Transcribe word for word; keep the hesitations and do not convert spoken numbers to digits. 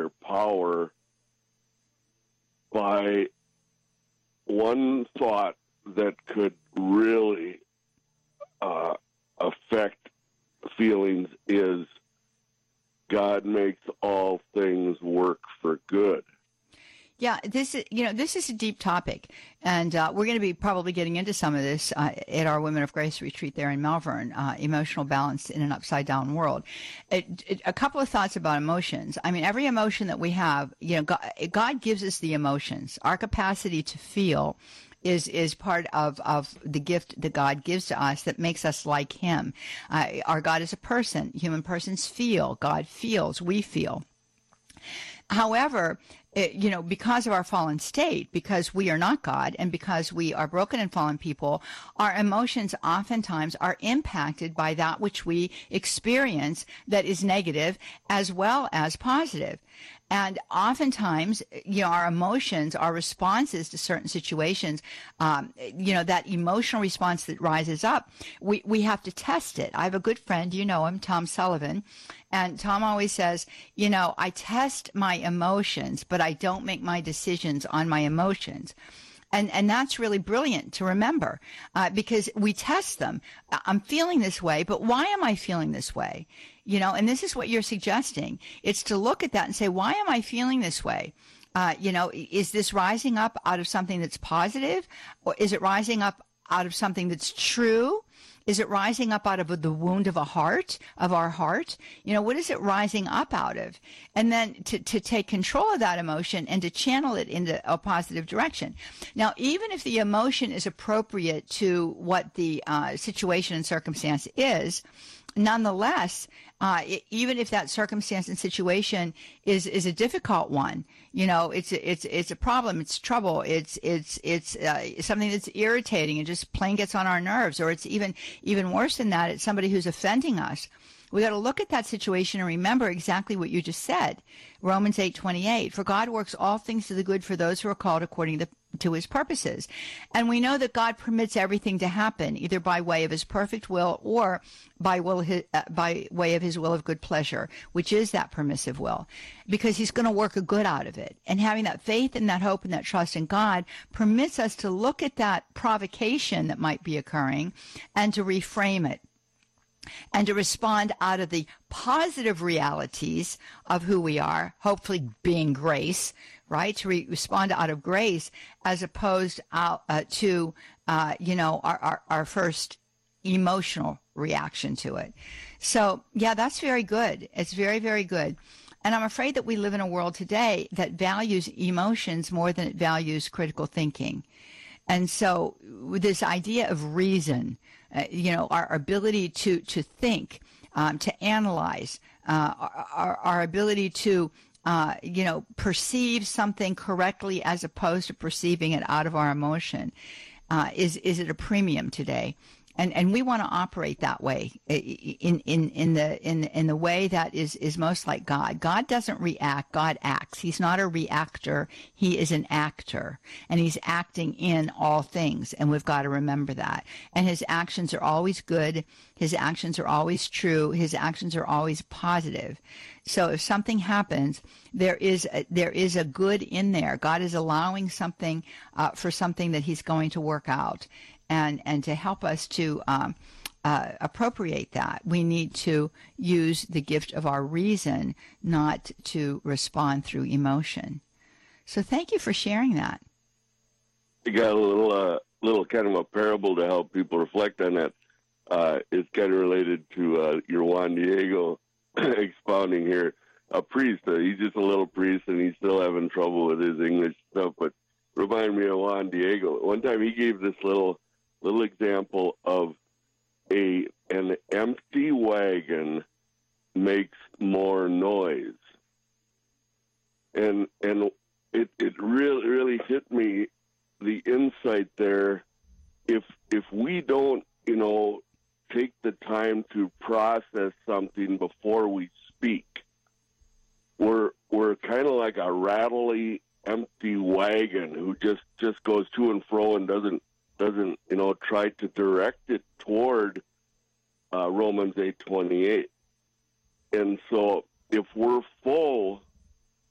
their power by one thought that could really uh, affect feelings is God makes all things work for good. Yeah, this is, you know, this is a deep topic, and uh, we're going to be probably getting into some of this uh, at our Women of Grace retreat there in Melbourne, uh, emotional balance in an upside-down world. It, it, a couple of thoughts about emotions. I mean, every emotion that we have, you know, God, God gives us the emotions. Our capacity to feel is is part of, of the gift that God gives to us that makes us like Him. Uh, our God is a person. Human persons feel. God feels. We feel. However, it, you know, because of our fallen state, because we are not God, and because we are broken and fallen people, our emotions oftentimes are impacted by that which we experience that is negative as well as positive. And oftentimes, you know, our emotions, our responses to certain situations, um, you know, that emotional response that rises up, we, we have to test it. I have a good friend, you know him, Tom Sullivan, and Tom always says, you know, I test my emotions, but I don't make my decisions on my emotions. And and that's really brilliant to remember, uh, because we test them. I'm feeling this way, but why am I feeling this way? You know, and this is what you're suggesting. It's to look at that and say, why am I feeling this way? Uh, you know, is this rising up out of something that's positive, or is it rising up out of something that's true? Is it rising up out of the wound of a heart, of our heart? You know, what is it rising up out of? And then to, to take control of that emotion and to channel it into a positive direction. Now, even if the emotion is appropriate to what the uh, situation and circumstance is, nonetheless, uh, it, even if that circumstance and situation is, is a difficult one, you know, it's it's it's a problem, it's trouble, it's it's it's uh, something that's irritating and just plain gets on our nerves, or it's even even worse than that, it's somebody who's offending us. We got to look at that situation and remember exactly what you just said. Romans eight twenty-eight, for God works all things to the good for those who are called according to, to his purposes. And we know that God permits everything to happen, either by way of his perfect will or by will his, uh, by way of his will of good pleasure, which is that permissive will, because he's going to work a good out of it. And having that faith and that hope and that trust in God permits us to look at that provocation that might be occurring and to reframe it, and to respond out of the positive realities of who we are, hopefully being grace, right? To re- respond out of grace as opposed out, uh, to, uh, you know, our, our, our first emotional reaction to it. So, yeah, that's very good. It's very, very good. And I'm afraid that we live in a world today that values emotions more than it values critical thinking. And so with this idea of reason, uh, you know, our ability to, to think, um, to analyze, uh, our, our ability to, uh, you know, perceive something correctly as opposed to perceiving it out of our emotion, uh, is, is at a premium today. And and we want to operate that way in in in the in in the way that is is most like God. God doesn't react. God acts. He's not a reactor. He is an actor, and he's acting in all things. And we've got to remember that. And his actions are always good. His actions are always true. His actions are always positive. So if something happens, there is a, there is a good in there. God is allowing something uh, for something that he's going to work out. And, and to help us to um, uh, appropriate that, we need to use the gift of our reason, not to respond through emotion. So thank you for sharing that. You got a little, uh, little kind of a parable to help people reflect on that. Uh, it's kind of related to uh, your Juan Diego expounding here. A priest, uh, he's just a little priest, and he's still having trouble with his English stuff, but remind me of Juan Diego. One time he gave this little little example of a an empty wagon makes more noise. And and it, it really really hit me, the insight there. If if we don't, you know, take the time to process something before we speak, we're we're kind of like a rattly, empty wagon who just, just goes to and fro and doesn't doesn't, you know, try to direct it toward uh, Romans eight twenty-eight. And so if we're full